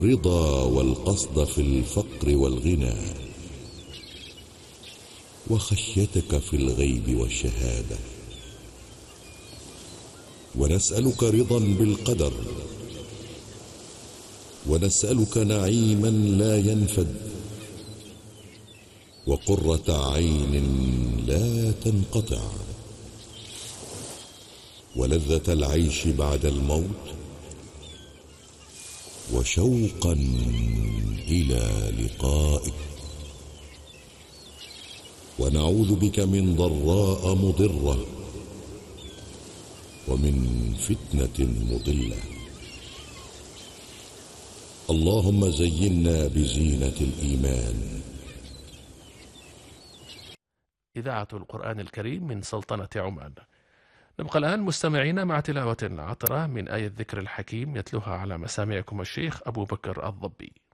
الرضا والقصد في الفقر والغنى، وخشيتك في الغيب والشهادة. ونسألك رضا بالقدر، ونسألك نعيما لا ينفد، وقرة عين لا تنقطع، ولذة العيش بعد الموت، وشوقا إلى لقائك. ونعوذ بك من ضراء مضرة، ومن فتنة مضلة. اللهم زينا بزينة الإيمان. إذاعة القرآن الكريم من سلطنة عمان. نبقى الآن مستمعين مع تلاوة عطرة من آية الذكر الحكيم يتلوها على مسامعكم الشيخ أبو بكر الضبي.